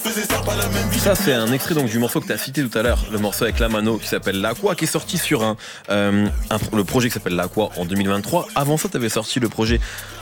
Ça, c'est un extrait donc du morceau que tu as cité tout à l'heure, le morceau avec la Mano qui s'appelle L'Aqua, qui est sorti sur le projet qui s'appelle L'Aqua en 2023. Avant ça, tu avais sorti le projet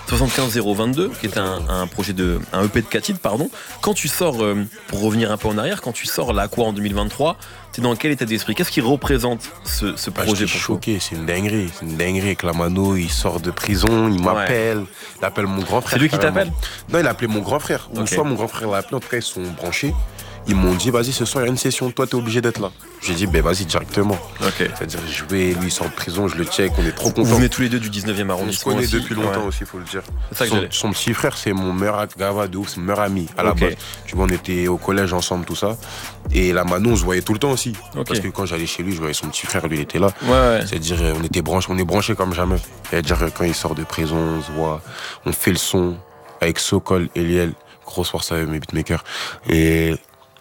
75022, qui est un EP de 4 titres, pardon. Quand tu sors, pour revenir un peu en arrière, quand tu sors L'Aqua en 2023, t'es dans quel état d'esprit? Qu'est-ce qui représente ce projet? Je suis choqué, c'est une dinguerie avec la Mano, il sort de prison, il m'appelle, il appelle mon grand frère. C'est lui qui t'appelle? Non, il a appelé mon grand frère, ou soit mon grand frère l'a appelé, en tout cas ils sont branchés. Ils m'ont dit, vas-y, ce soir, il y a une session, toi, t'es obligé d'être là. J'ai dit, ben vas-y, directement. Okay. C'est-à-dire, je vais, lui, il sort de prison, je le check, on est trop contents. Vous venez tous les deux du 19e arrondissement. On se connaît depuis longtemps aussi, faut le dire. Son petit frère, c'est mon meilleur gava de ouf, c'est mon meilleur ami, à la base. Tu vois, on était au collège ensemble, tout ça. Et la Mano, on se voyait tout le temps aussi. Parce que quand j'allais chez lui, je voyais son petit frère, lui, il était là. C'est-à-dire, on est branchés comme jamais. C'est-à-dire, quand il sort de prison, on se voit, on fait le son avec Sokol, Eliel, grosse force avec mes beatmakers. Et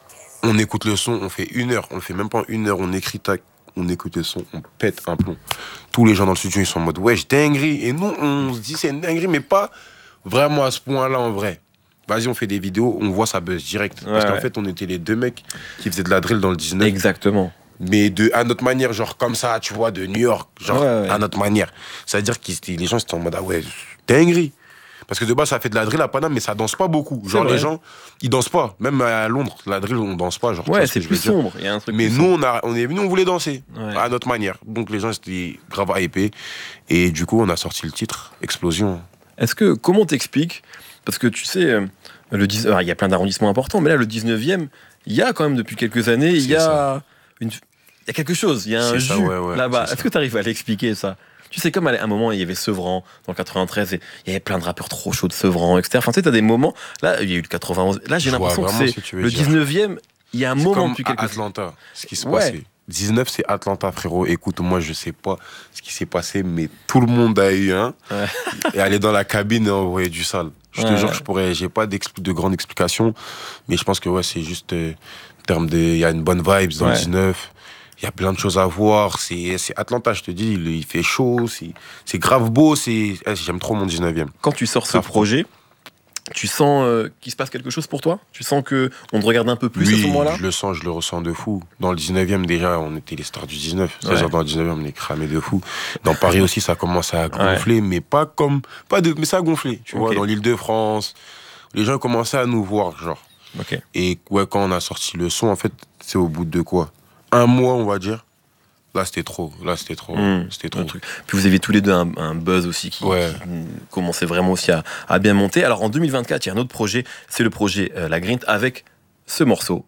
on écoute le son, on fait 1 heure, on le fait même pas 1 heure, on écrit tac, on écoute le son, on pète un plomb. Tous les gens dans le studio, ils sont en mode wesh, dinguerie. Et nous, on se dit c'est une dinguerie, mais pas vraiment à ce point-là en vrai. Vas-y, on fait des vidéos, on voit ça buzz direct. Parce qu'en fait, on était les 2 mecs qui faisaient de la drill dans le 19. Exactement. Mais à notre manière, genre comme ça, tu vois, de New York, genre à notre manière. C'est-à-dire que les gens étaient en mode ah ouais, dinguerie. Parce que de base, ça fait de la drill à Paname, mais ça danse pas beaucoup. Genre, les gens, ils dansent pas. Même à Londres, la drill, on danse pas. Genre, c'est plus sombre. Il y a un truc. Mais nous, on est venus, on voulait danser. À notre manière. Donc, les gens, c'était grave hypés. Et du coup, on a sorti le titre, Explosion. Comment t'expliques? Parce que tu sais, il y a plein d'arrondissements importants, mais là, le 19e, il y a quand même depuis quelques années, il y a quelque chose. Il y a un jus là-bas. Est-ce que tu arrives à l'expliquer, ça? Tu sais, comme à un moment, il y avait Sevran dans le 93, et il y avait plein de rappeurs trop chauds de Sevran, etc. Enfin, tu sais, t'as des moments. Là, il y a eu le 91. Là, j'ai l'impression que c'est le 19e. Il y a un moment depuis quelques années. Atlanta, ce qui se passait. 19, c'est Atlanta, frérot. Écoute, moi, je sais pas ce qui s'est passé, mais tout le monde a eu un. Et aller dans la cabine et envoyer du sale. Je te jure, j'ai pas de grande explication, mais je pense que c'est juste en termes de. Il y a une bonne vibe dans le 19. Il y a plein de choses à voir. C'est Atlanta, je te dis, il fait chaud, c'est grave beau. J'aime trop mon 19e. Quand tu sors ce projet, tu sens qu'il se passe quelque chose pour toi? Tu sens qu'on te regarde un peu plus à ce moment-là? Je le sens, je le ressens de fou. Dans le 19e, déjà, on était les stars du 19. C'est-à-dire, dans le 19e, on est cramés de fou. Dans Paris aussi, ça commence à gonfler, mais mais ça a gonflé. Tu vois, dans l'Île-de-France, les gens commençaient à nous voir, genre. Et quand on a sorti le son, en fait, c'est au bout de quoi? 1 mois, on va dire. Là, c'était trop. C'était trop. Puis vous aviez tous les deux un buzz aussi qui commençait vraiment aussi à bien monter. Alors en 2024, il y a un autre projet, c'est le projet La Grint avec ce morceau,